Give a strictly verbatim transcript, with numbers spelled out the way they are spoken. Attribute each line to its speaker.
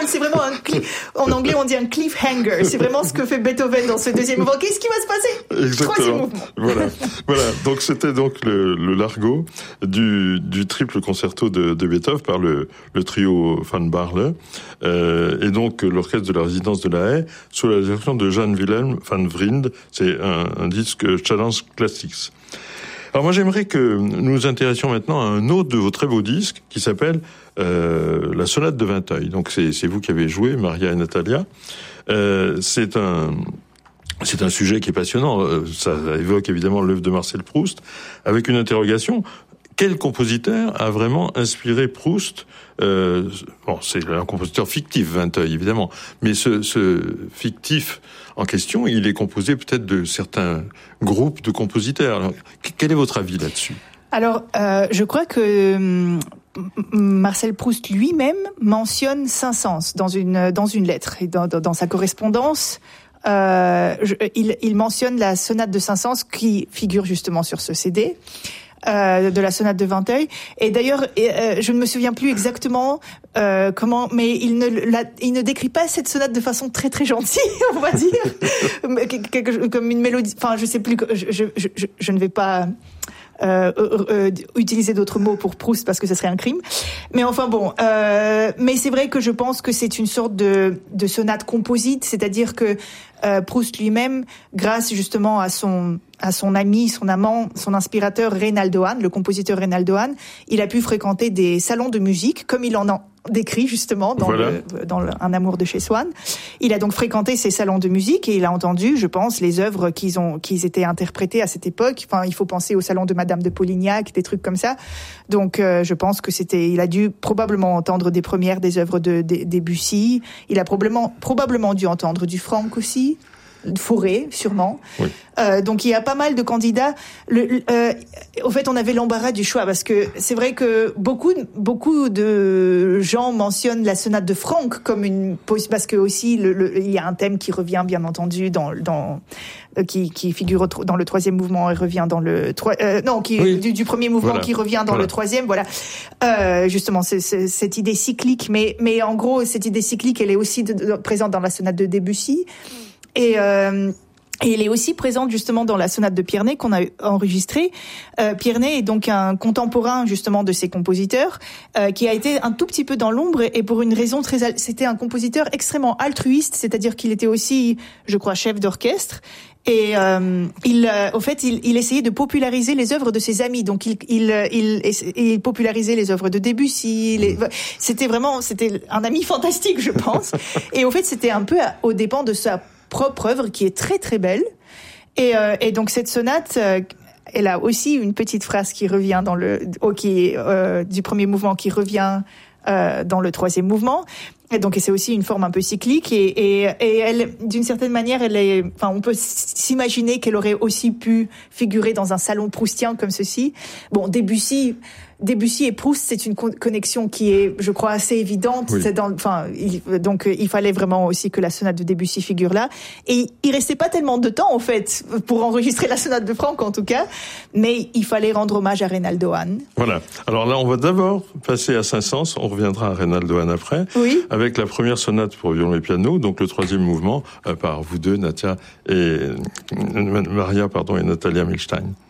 Speaker 1: c'est vraiment un cliff, en anglais on dit un cliffhanger. C'est vraiment ce que fait Beethoven dans ce deuxième mouvement. Qu'est-ce qui va se passer?
Speaker 2: Exactement.
Speaker 1: Troisième mouvement.
Speaker 2: Voilà, voilà. Donc c'était donc le, le Largo du, du triple concerto de, de Beethoven par le, le trio Van Baarle, euh, et donc l'orchestre de la résidence de La Haye sous la direction de Jan Willem van Vriend. C'est un, un disque Challenge Classics. Alors moi j'aimerais que nous nous intéressions maintenant à un autre de vos très beaux disques qui s'appelle euh, la Sonate de Vinteuil. Donc c'est, c'est vous qui avez joué, Maria et Natalia. Euh, c'est un c'est un sujet qui est passionnant. Ça évoque évidemment l'œuvre de Marcel Proust avec une interrogation. Quel compositeur a vraiment inspiré Proust? euh, Bon, c'est un compositeur fictif, Vinteuil, évidemment, mais ce, ce fictif en question, il est composé peut-être de certains groupes de compositeurs. Alors, quel est votre avis là-dessus?
Speaker 1: Alors, euh, je crois que hum, Marcel Proust lui-même mentionne Saint-Saëns dans une dans une lettre et dans, dans, dans sa correspondance. Euh, je, il, il mentionne la sonate de Saint-Saëns qui figure justement sur ce C D. Euh, de la sonate de Vinteuil. Et d'ailleurs, euh, je ne me souviens plus exactement euh, comment, mais il ne, la, il ne décrit pas cette sonate de façon très très gentille, on va dire, comme une mélodie. Enfin, je sais plus. Je, je, je, je ne vais pas. Euh, euh, euh, utiliser d'autres mots pour Proust parce que ce serait un crime. Mais enfin bon, euh, mais c'est vrai que je pense que c'est une sorte de, de sonate composite, c'est-à-dire que euh, Proust lui-même, grâce justement à son à son ami, son amant, son inspirateur Reynaldo Hahn, le compositeur Reynaldo Hahn, il a pu fréquenter des salons de musique, comme il en a décrit justement dans, voilà. le, dans le, Un amour de chez Swann. Il a donc fréquenté ces salons de musique et il a entendu, je pense, les œuvres qu'ils ont, qu'ils étaient interprétées à cette époque. Enfin, il faut penser au salon de Madame de Polignac, des trucs comme ça. Donc, euh, je pense que c'était, il a dû probablement entendre des premières des œuvres de, de Debussy. Il a probablement, probablement dû entendre du Franck aussi. Fauré, sûrement. Oui. Euh, donc il y a pas mal de candidats. Le, euh, au fait, on avait l'embarras du choix parce que c'est vrai que beaucoup, beaucoup de gens mentionnent la sonate de Franck comme une parce que aussi le, le, il y a un thème qui revient bien entendu dans dans qui qui figure dans le troisième mouvement et revient dans le euh, non qui oui. du, du premier mouvement voilà. qui revient dans voilà. le troisième. Voilà. Euh, justement, c'est, c'est cette idée cyclique, mais mais en gros cette idée cyclique, elle est aussi de, de, présente dans la sonate de Debussy. Et, euh, et elle est aussi présente justement dans la sonate de Pierney qu'on a enregistrée. Euh, Pierney est donc un contemporain justement de ces compositeurs euh, qui a été un tout petit peu dans l'ombre et pour une raison très... Al- C'était un compositeur extrêmement altruiste, c'est-à-dire qu'il était aussi, je crois, chef d'orchestre. Et euh, il, euh, au fait, il, il essayait de populariser les œuvres de ses amis. Donc, il, il, il, il, il popularisait les œuvres de Debussy. Les, c'était vraiment, c'était un ami fantastique, je pense. Et au fait, c'était un peu aux dépens de sa propre œuvre qui est très très belle. Et, euh, et donc cette sonate, euh, elle a aussi une petite phrase qui revient dans le, oh, qui est euh, du premier mouvement qui revient euh, dans le troisième mouvement. Et donc, c'est aussi une forme un peu cyclique et, et, et elle, d'une certaine manière, elle est, enfin, on peut s'imaginer qu'elle aurait aussi pu figurer dans un salon proustien comme ceci. Bon, Debussy, Debussy et Proust, c'est une connexion qui est, je crois, assez évidente. Oui. C'est dans, enfin, il, donc, il fallait vraiment aussi que la sonate de Debussy figure là. Et il restait pas tellement de temps, en fait, pour enregistrer la sonate de Franck, en tout cas. Mais il fallait rendre hommage à Reynaldo Hahn.
Speaker 2: Voilà. Alors là, on va d'abord passer à Saint-Saëns. On reviendra à Reynaldo Hahn après.
Speaker 1: Oui.
Speaker 2: Avec la première sonate pour violon et piano, donc le troisième mouvement, euh, par vous deux, Natia et, euh, Maria, pardon, et Natalia Milstein.